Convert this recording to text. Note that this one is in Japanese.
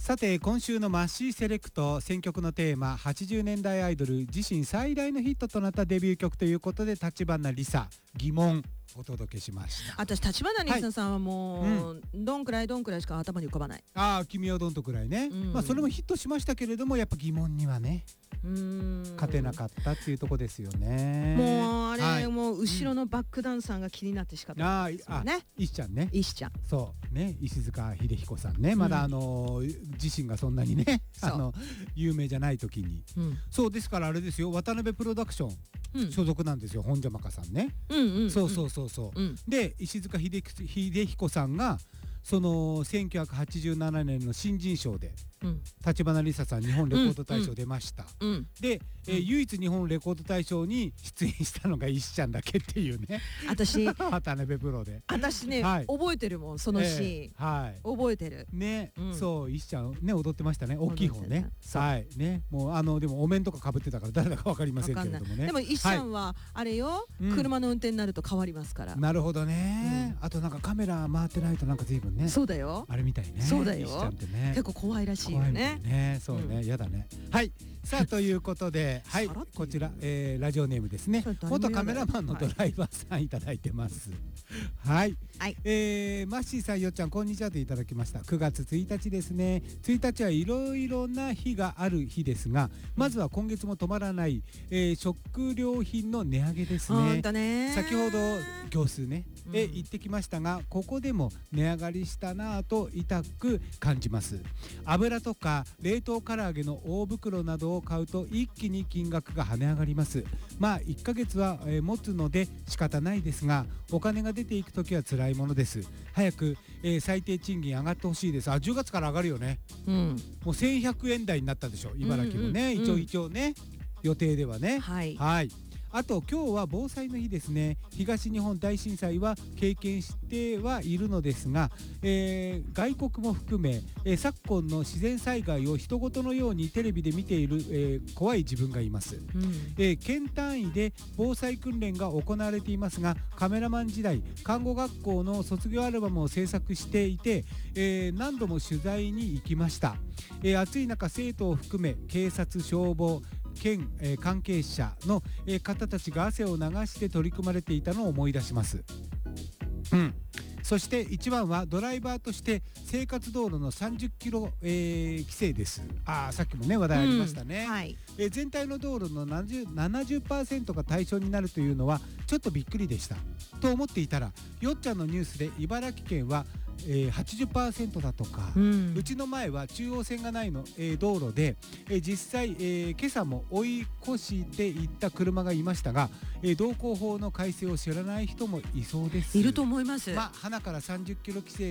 さて今週のマッシーセレクト選曲のテーマ、80年代アイドル自身最大のヒットとなったデビュー曲ということで、立花梨沙疑問お届けしました。 私立花梨沙さんはもう、どんくらいしか頭に浮かばない。 ああ、君はどんとくらいね、まあそれもヒットしましたけれども、やっぱ疑問にはね勝てなかったっていうとこですよね。 もうあれ、もう後ろのバックダンサーが気になってしかたないですよね。 石ちゃんね。 石ちゃん、 そうね、石塚秀彦さんね、まだ自身がそんなにね有名じゃない時に、そうですからあれですよ、渡辺プロダクション所属なんですよ、本邪魔かさんね。そうで石塚秀彦さんがその1987年の新人賞で立花梨沙さん日本レコード大賞出ました。で、唯一日本レコード大賞に出演したのが石ちゃんだけっていうね。 私渡辺プロで私ね、覚えてるもんそのシーン、覚えてるね。 そう石ちゃんね踊ってましたね、大きい方ね。はいね、もうでもお面とかかぶってたから誰だか分かりませんけれどもね。 でも石ちゃんはあれよ、車の運転になると変わりますから。 なるほどね。あとなんかカメラ回ってないとなんか随分ね。 そうだよ、 あれみたいね。 そうだよ、 石ちゃんってね結構怖いらしいよね。 そうね、やだね。はい、さあということで、はい、こちらラジオネームですね、元カメラマンのドライバーさんいただいてます。はい、マッシーさん、よっちゃんこんにちはといただきました。9月1日ですね。1日はいろいろな日がある日ですが、まずは今月も止まらない食料品の値上げですね。先ほど業数ね行ってきましたが、ここでも値上がりしたなぁと痛く感じます。油とか冷凍唐揚げの大袋などを買うと一気に金額が跳ね上がります。まあ1ヶ月は持つので仕方ないですが、お金が出ていくときは辛いものです。早く最低賃金上がってほしいです。10月から上がるよね。もう1100円台になったでしょ、茨城もね。一応ね予定ではね。はい、あと今日は防災の日ですね。東日本大震災は経験してはいるのですが、外国も含め、昨今の自然災害を人事のようにテレビで見ている、怖い自分がいます。県単位で防災訓練が行われていますが、カメラマン時代看護学校の卒業アルバムを制作していて、何度も取材に行きました。暑い中生徒を含め警察消防県関係者の方たちが汗を流して取り組まれていたのを思い出します。そして一番はドライバーとして生活道路の30キロ、規制です。さっきもね話題ありましたね。全体の道路の 70% が対象になるというのはちょっとびっくりでしたと思っていたら、よっちゃんのニュースで茨城県は80% だとか、うちの前は中央線がないの、道路で、実際、今朝も追い越していった車がいましたが、道交法の改正を知らない人もいそうです。 いると思います。 鼻から30キロ規制